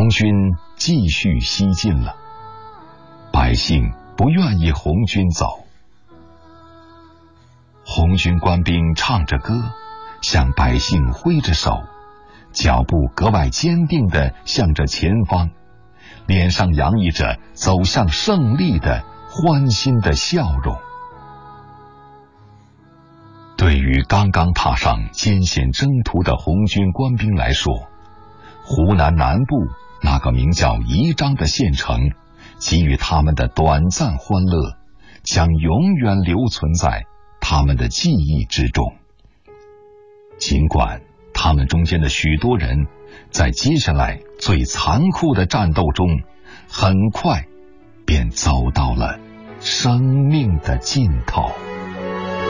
红军继续西进了，百姓不愿意红军走。红军官兵唱着歌，向百姓挥着手，脚步格外坚定地向着前方，脸上洋溢着走向胜利的欢欣的笑容。对于刚刚踏上艰险征途的红军官兵来说，湖南南部那个名叫宜章的县城给予他们的短暂欢乐，将永远留存在他们的记忆之中。尽管他们中间的许多人在接下来最残酷的战斗中很快便走到了生命的尽头。